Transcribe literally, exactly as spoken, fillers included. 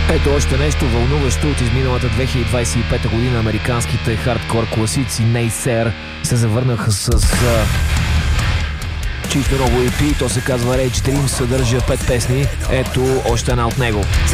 Ето още нещо вълнуващо от изминалата две хиляди двадесет и пета година. Американските хардкор класици Naysayer се завърнаха с а, чисто ново и пи. То се казва Rage Dream, съдържа пет песни. Ето още една от него.